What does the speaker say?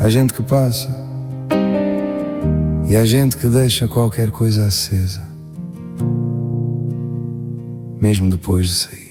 Há gente que passa e há gente que deixa qualquer coisa acesa, mesmo depois de sair.